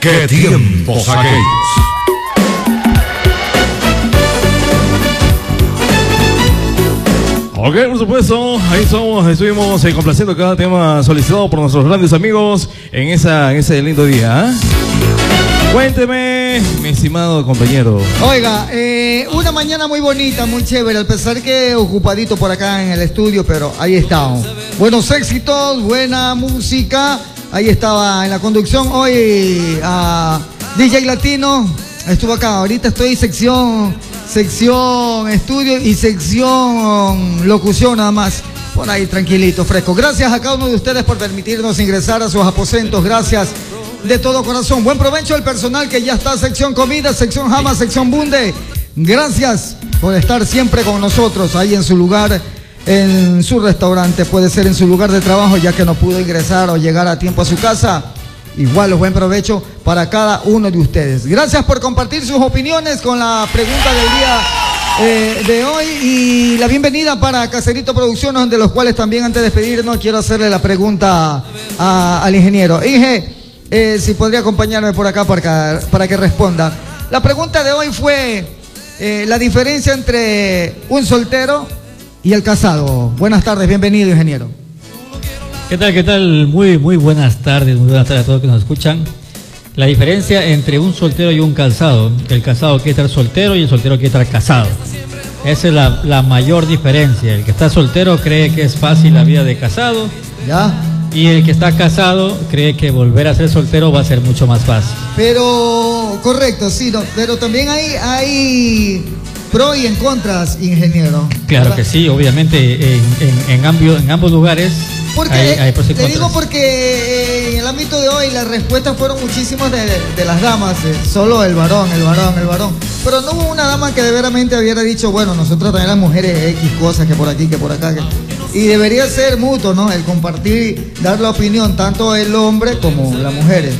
¡Qué tiempos aquellos! Ok, por supuesto, ahí estuvimos complaciendo cada tema solicitado por nuestros grandes amigos en ese lindo día. Cuénteme, mi estimado compañero. Oiga, una mañana muy bonita, muy chévere, al pesar que ocupadito por acá en el estudio, pero ahí estamos. Buenos éxitos, buena música. Ahí estaba en la conducción hoy a DJ Latino. Estuvo acá, ahorita estoy sección estudio y sección locución nada más. Por ahí tranquilito, fresco. Gracias a cada uno de ustedes por permitirnos ingresar a sus aposentos. Gracias de todo corazón. Buen provecho al personal que ya está, sección comida, sección jama, sección bunde. Gracias por estar siempre con nosotros ahí en su lugar, en su restaurante, puede ser en su lugar de trabajo, ya que no pudo ingresar o llegar a tiempo a su casa. Igual, buen provecho para cada uno de ustedes. Gracias por compartir sus opiniones con la pregunta del día de hoy y la bienvenida para Caserito Producciones, de los cuales también antes de despedirnos quiero hacerle la pregunta al ingeniero. Inge, si podría acompañarme por acá para que responda. La pregunta de hoy fue la diferencia entre un soltero y el casado. Buenas tardes, bienvenido, ingeniero. ¿Qué tal? ¿Qué tal? Muy buenas tardes, muy buenas tardes a todos que nos escuchan. La diferencia entre un soltero y un casado. El casado quiere estar soltero y el soltero quiere estar casado. Esa es la mayor diferencia. El que está soltero cree que es fácil la vida de casado. ¿Ya? Y el que está casado cree que volver a ser soltero va a ser mucho más fácil. Pero, correcto, sí, no, pero también hay pro y en contras, ingeniero. Claro, ¿verdad? Que sí, obviamente en ambos lugares. Porque hay pros y te contras. digo porque en el ámbito de hoy las respuestas fueron muchísimas de las damas, solo el varón. Pero no hubo una dama que de veramente hubiera dicho, bueno, nosotros también las mujeres X cosas, que por aquí, que por acá. Y debería ser mutuo, ¿no? El compartir, dar la opinión, tanto el hombre como las mujeres.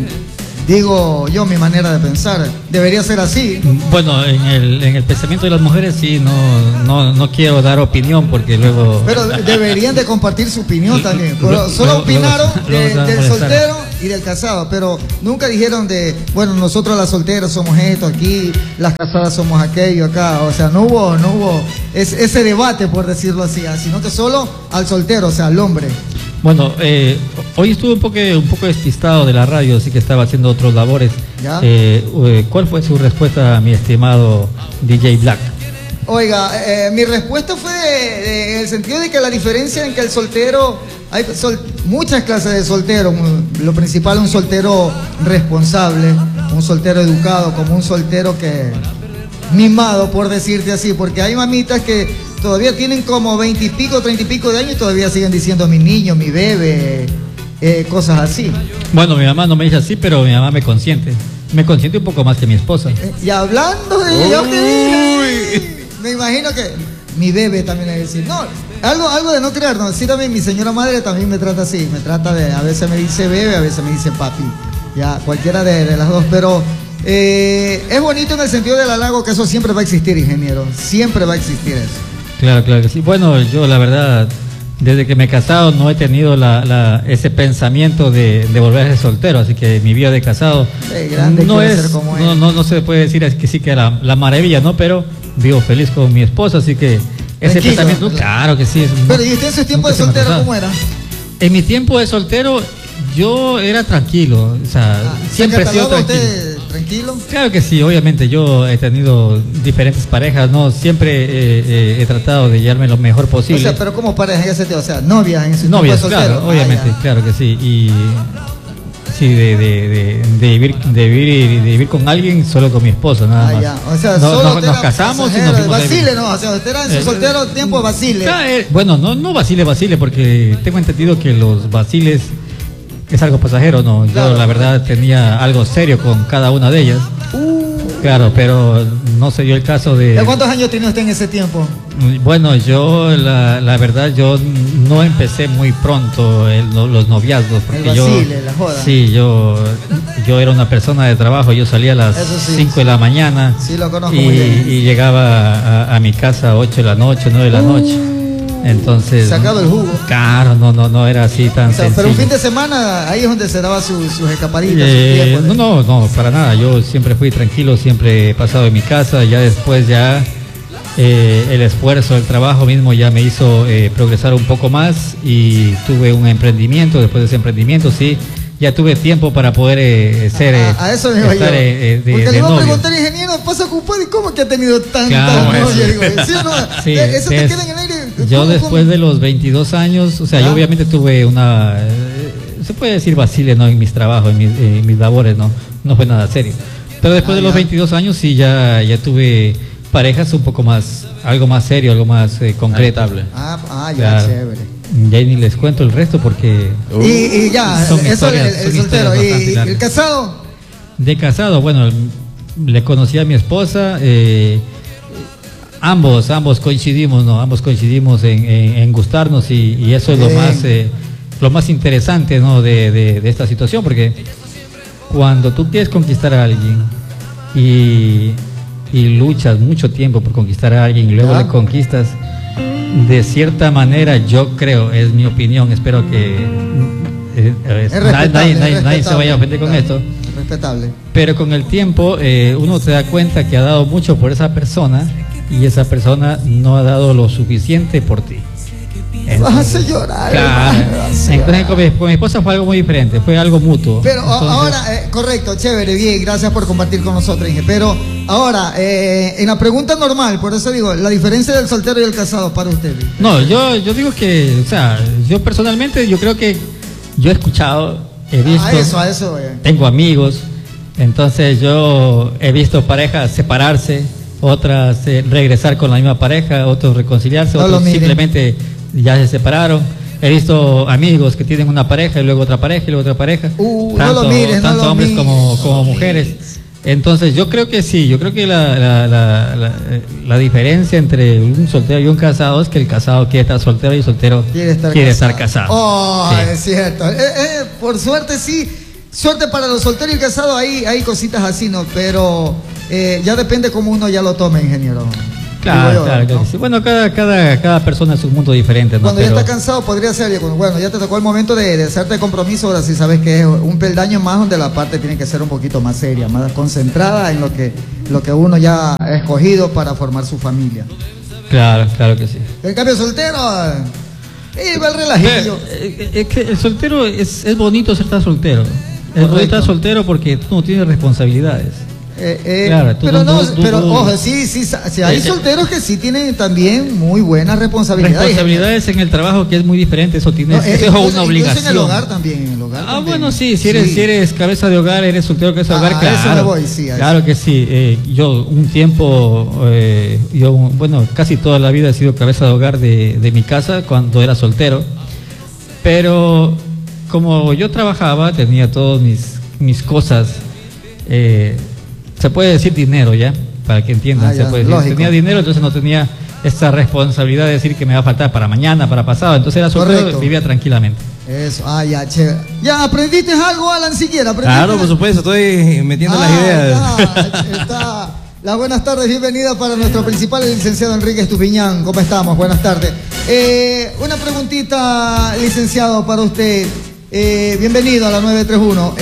Digo yo, mi manera de pensar, debería ser así. Bueno, en el pensamiento de las mujeres sí, no quiero dar opinión porque luego... Pero deberían de compartir su opinión también. Pero solo opinaron del soltero y del casado, pero nunca dijeron de, bueno, nosotros las solteras somos esto aquí, las casadas somos aquello acá. O sea, no hubo ese debate, por decirlo así, sino que solo al soltero, o sea, al hombre. Bueno, hoy estuve un poco despistado de la radio, así que estaba haciendo otras labores. ¿Cuál fue su respuesta, mi estimado DJ Black? Oiga, mi respuesta fue en el sentido de que la diferencia en que el soltero, hay muchas clases de soltero. Lo principal, un soltero responsable, un soltero educado, como un soltero que mimado, por decirte así, porque hay mamitas que todavía tienen como 20 y pico, 30 y pico de años y todavía siguen diciendo mi niño, mi bebé, cosas así. Bueno, mi mamá no me dice así, pero mi mamá me consiente un poco más que mi esposa. Y hablando de yo que dije, me imagino que mi bebé también es decir, no, algo de no creer, no, sí, también mi señora madre también me trata así, a veces me dice bebé, a veces me dice papi, ya, cualquiera de las dos, pero es bonito en el sentido del halago, que eso siempre va a existir, ingeniero, siempre va a existir eso. Claro que sí. Bueno, yo la verdad, desde que me he casado no he tenido ese pensamiento de volver a ser soltero, así que mi vida de casado no se puede decir que sí que era la maravilla, ¿no? Pero vivo feliz con mi esposa, así que ese pensamiento, claro que sí. Pero ¿y usted en su tiempo de soltero cómo era? En mi tiempo de soltero yo era tranquilo, o sea, siempre he sido tranquilo. ¿Tranquilo? Claro que sí, obviamente yo he tenido diferentes parejas, ¿no? Siempre he tratado de llevarme lo mejor posible. O sea, pero como pareja, o sea, novias en su tiempo de soltero. Claro, obviamente, claro que sí. Y sí, de vivir con alguien solo con mi esposa, nada más. Ya. O sea, nos casamos y nos fuimos vacile, ¿no? O sea, usted era en su soltero tiempo de vacile. Bueno, no vacile, porque tengo entendido que los vaciles es algo pasajero, ¿no? Yo la verdad tenía algo serio con cada una de ellas. Claro, pero no se dio el caso de... ¿De cuántos años tenía usted en ese tiempo? Bueno, yo la verdad yo no empecé muy pronto los noviazgos. Porque el vacile, la joda. Sí, yo era una persona de trabajo, yo salía a las 5 de la mañana. Sí, lo conozco y, muy bien. Y llegaba a mi casa a 8 de la noche, 9 de la noche. Entonces, sacado el jugo. Claro, no era así tan sencillo. Pero un fin de semana, ahí es donde se daba sus escapaditas. No, para nada. Yo siempre fui tranquilo, siempre he pasado en mi casa. Ya después, el esfuerzo, el trabajo mismo ya me hizo progresar un poco más y tuve un emprendimiento. Después de ese emprendimiento, sí, ya tuve tiempo para poder ser. A eso me iba yo. Porque le iba a preguntar, ingeniero, ¿pasa ocupado y cómo que ha tenido tantas novias? ¿Sí o no? Sí, eso te queda en el aire. Yo después de los 22 años, o sea, yo obviamente tuve una, se puede decir vacile, ¿no? En mis trabajos, en mis labores, no fue nada serio. Pero después de los 22 años sí ya tuve parejas un poco más, algo más serio, algo más concretable. Claro. Chévere. Ya ni les cuento el resto porque y ya, eso el soltero. ¿Y el casado? De casado, bueno, le conocí a mi esposa, ambos coincidimos, ambos coincidimos en gustarnos y eso es lo más interesante, de esta situación, porque cuando tú quieres conquistar a alguien y luchas mucho tiempo por conquistar a alguien y luego le conquistas, de cierta manera, yo creo, es mi opinión, espero que nadie se vaya a ofender con esto. Respetable. Pero con el tiempo uno se da cuenta que ha dado mucho por esa persona y esa persona no ha dado lo suficiente por ti. Vas a llorar. Claro. Entonces con mi esposa fue algo muy diferente, fue algo mutuo. Pero ahora, correcto, chévere, bien, gracias por compartir con nosotros, Inge. Pero ahora, en la pregunta normal, por eso digo, la diferencia del soltero y el casado para usted. No, yo digo que, o sea, yo personalmente, yo creo que yo he escuchado, he visto, a eso, tengo amigos, entonces yo he visto parejas separarse, otras regresar con la misma pareja, otros reconciliarse, otros simplemente ya se separaron. He visto amigos que tienen una pareja y luego otra pareja y luego otra pareja, tanto hombres como mujeres. Entonces yo creo que sí, yo creo que la diferencia entre un soltero y un casado es que el casado quiere estar soltero y el soltero quiere estar casado. Sí. Es cierto. Por suerte sí, suerte para los solteros y el casado, hay cositas así, ¿no? Pero ya depende cómo uno ya lo tome, ingeniero. Claro, ¿no? Sí. Bueno, cada persona es un mundo diferente, ¿no? Cuando ya está cansado podría ser, bueno, ya te tocó el momento de hacerte compromiso, ahora sí sabes que es un peldaño más donde la parte tiene que ser un poquito más seria, más concentrada en lo que uno ya ha escogido para formar su familia. Claro que sí. En cambio soltero, va el relajillo. Es que el soltero es bonito estar soltero. Es bonito estar soltero porque tú no tienes responsabilidades. Claro, pero ojo, sí, hay solteros que sí tienen también muy buenas responsabilidades en el trabajo, que es muy diferente, eso tiene una obligación. En el hogar también, bueno, sí, si eres cabeza de hogar, eres soltero cabeza de hogar, claro. Eso me voy, sí, claro que sí. Yo un tiempo, casi toda la vida he sido cabeza de hogar de mi casa cuando era soltero, pero como yo trabajaba, tenía todas mis cosas, se puede decir dinero, ya, para que entiendan, se puede decir. Tenía dinero, entonces no tenía esta responsabilidad de decir que me va a faltar para mañana, para pasado. Entonces era soltero, vivía tranquilamente. Eso, ya, chévere. ¿Ya aprendiste algo, Alan, siquiera? Claro, por supuesto, estoy metiendo las ideas. Está. Las buenas tardes, bienvenida para nuestro principal, el licenciado Enrique Estupiñán. ¿Cómo estamos? Buenas tardes. Una preguntita, licenciado, para usted. Bienvenido a la 931.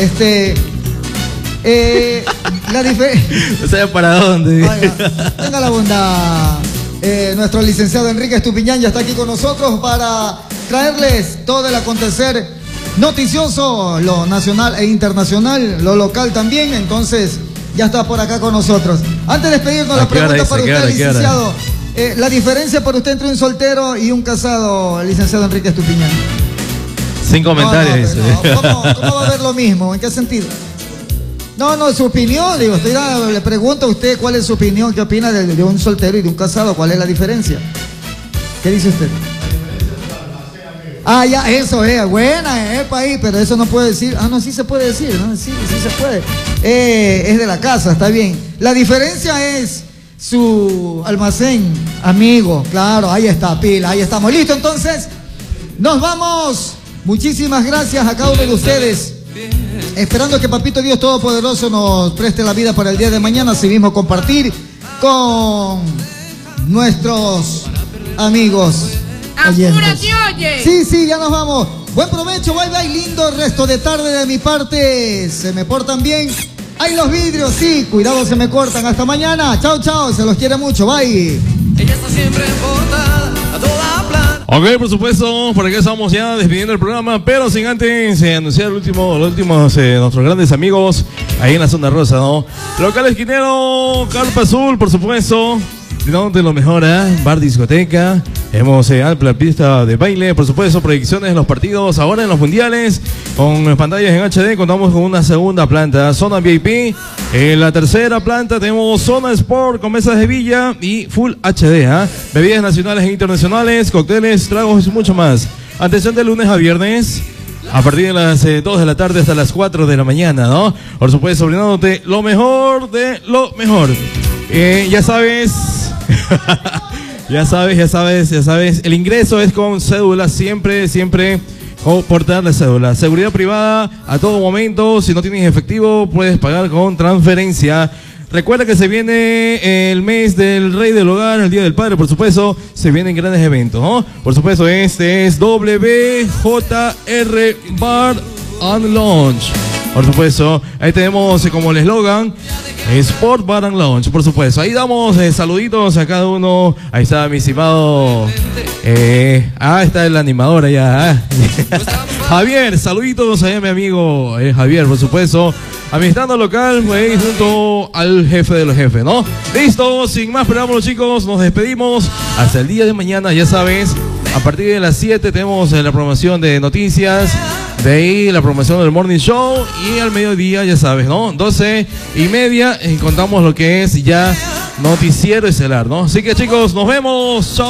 La diferencia. No sé para dónde. Tenga la bondad. Nuestro licenciado Enrique Estupiñán ya está aquí con nosotros para traerles todo el acontecer noticioso, lo nacional e internacional, lo local también. Entonces, ya está por acá con nosotros. Antes de despedirnos, la pregunta para usted, licenciado. La diferencia para usted entre un soltero y un casado, licenciado Enrique Estupiñán. Sin comentarios. ¿Cómo va a ver lo mismo? ¿En qué sentido? No, su opinión, digo, le pregunto a usted cuál es su opinión, qué opina de un soltero y de un casado, cuál es la diferencia. ¿Qué dice usted? Ya, eso es, buena, país, pero eso no puede decir. No, sí se puede decir, ¿no? Sí se puede. Es de la casa, está bien. La diferencia es su almacén, amigo, claro, ahí está, pila, ahí estamos. Listo, entonces, nos vamos. Muchísimas gracias a cada uno de ustedes. Esperando que Papito Dios Todopoderoso nos preste la vida para el día de mañana, así mismo compartir con nuestros amigos oyentes. Sí, ya nos vamos. Buen provecho, bye bye, lindo resto de tarde de mi parte. Se me portan bien. Hay los vidrios, sí, cuidado, se me cortan. Hasta mañana. Chao, chao, se los quiere mucho, bye. Ella está siempre portada a toda plana. Ok, por supuesto, por acá estamos ya despidiendo el programa, pero sin antes anunciar los últimos nuestros grandes amigos ahí en la zona rosa, ¿no? Local esquinero, Carpa Azul, por supuesto. De lo mejor, bar discoteca, hemos amplia pista de baile, por supuesto, proyecciones en los partidos, ahora en los mundiales, con pantallas en HD, contamos con una segunda planta, zona VIP, en la tercera planta tenemos zona Sport con mesas de villa y Full HD, bebidas nacionales e internacionales, cócteles, tragos y mucho más. Atención de lunes a viernes, a partir de las 2 de la tarde hasta las 4 de la mañana, ¿no? Por supuesto, brindándote lo mejor de lo mejor. Ya sabes, ya sabes, el ingreso es con cédula, siempre portar la cédula. Seguridad privada a todo momento, si no tienes efectivo puedes pagar con transferencia. Recuerda que se viene el mes del Rey del Hogar, el Día del Padre, por supuesto, se vienen grandes eventos, ¿no? Por supuesto, este es WJR Bar and Lounge. Por supuesto, ahí tenemos como el eslogan Sport Bar and Lounge, por supuesto. Ahí damos saluditos a cada uno. Ahí está mi estimado está el animador allá. Javier, saluditos a mi amigo Javier, por supuesto. Administrando local, junto al jefe de los jefes, ¿no? Listo, sin más preámbulos, chicos, nos despedimos. Hasta el día de mañana, ya sabes. A partir de las 7 tenemos la promoción de noticias. De ahí la promoción del Morning Show. Y al mediodía, ya sabes, ¿no? 12:30 contamos lo que es ya noticiero estelar, ¿no? Así que, chicos, nos vemos. Chao.